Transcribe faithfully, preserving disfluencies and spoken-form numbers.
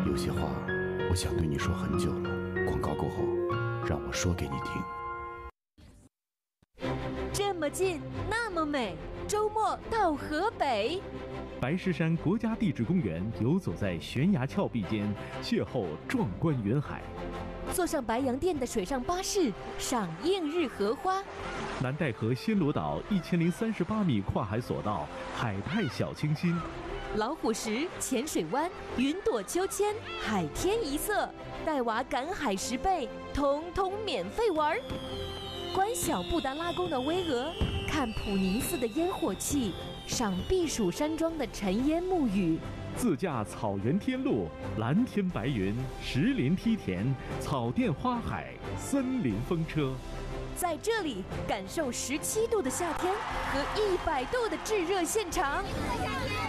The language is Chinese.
有些话我想对你说很久了，广告过后让我说给你听。 这么近，那么美，周末到河北。 白石山国家地质公园游走在悬崖峭壁间，邂逅壮观云海。 坐上白洋淀的水上巴士，赏映日荷花。 南戴河暹罗岛一千零三十八米跨海索道，海派小清新。 老虎石、浅水湾、云朵秋千、海天一色，带娃赶海十倍，通通免费玩。观小布达拉宫的巍峨，看普宁寺的烟火气，赏避暑山庄的尘烟沐雨。 自驾草原天路，蓝天白云，石林梯田，草甸花海，森林风车。 在这里感受十七度的夏天和一百度的炙热现场。